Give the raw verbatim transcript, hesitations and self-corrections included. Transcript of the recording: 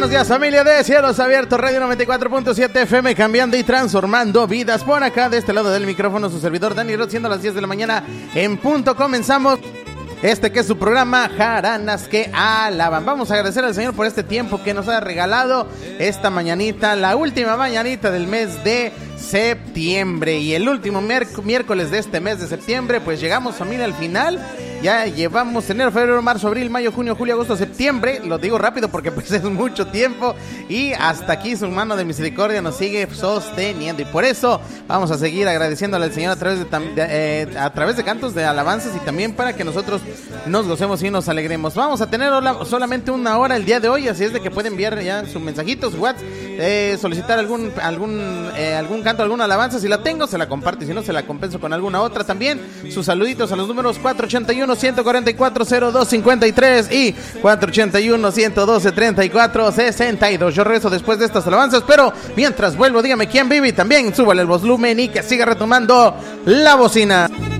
Buenos días, familia de Cielos Abiertos, Radio noventa y cuatro punto siete F M, cambiando y transformando vidas. Por acá, de este lado del micrófono, su servidor Dani Roth, siendo las diez de la mañana en punto. Comenzamos este que es su programa, Jaranas que Alaban. Vamos a agradecer al Señor por este tiempo que nos ha regalado esta mañanita, la última mañanita del mes de septiembre. Y el último miércoles de este mes de septiembre, pues llegamos, familia, al final. Ya llevamos enero, febrero, marzo, abril, mayo, junio, julio, agosto, septiembre. Lo digo rápido porque pues es mucho tiempo. Y hasta aquí su mano de misericordia nos sigue sosteniendo. Y por eso vamos a seguir agradeciéndole al Señor a través de, de, eh, a través de cantos, de alabanzas, y también para que nosotros nos gocemos y nos alegremos. Vamos a tener solamente una hora el día de hoy, así es de que pueden enviar ya sus mensajitos, WhatsApp, eh, solicitar algún algún eh, algún canto, alguna alabanza. Si la tengo, se la comparto, y si no, se la compenso con alguna otra también. Sus saluditos a los números cuatro ochenta y uno, ciento cuarenta y cuatro, cero dos cincuenta y tres y cuatro ochenta y uno, ciento doce, treinta y cuatro, sesenta y dos. Yo rezo después de estas alabanzas, pero mientras vuelvo, dígame quién vive, y también súbale el volumen y que siga retomando la bocina.